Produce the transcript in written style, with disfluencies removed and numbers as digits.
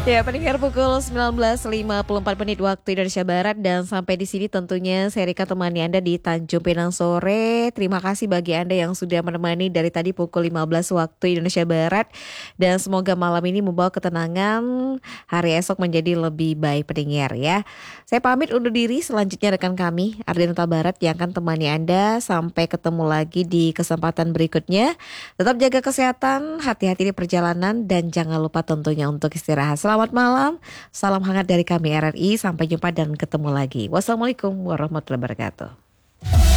Ya, pendengar pukul 19.54 waktu Indonesia Barat dan sampai di sini tentunya saya Rika temani Anda di Tanjung Pinang sore. Terima kasih bagi Anda yang sudah menemani dari tadi pukul 15 waktu Indonesia Barat dan semoga malam ini membawa ketenangan, hari esok menjadi lebih baik pendengar ya. Saya pamit undur diri, selanjutnya rekan kami Ardenta Barat yang akan temani Anda sampai ketemu lagi di kesempatan berikutnya. Tetap jaga kesehatan, hati-hati di perjalanan dan jangan lupa tentunya untuk istirahat. Selamat malam, salam hangat dari kami RRI, sampai jumpa dan ketemu lagi. Wassalamualaikum warahmatullahi wabarakatuh.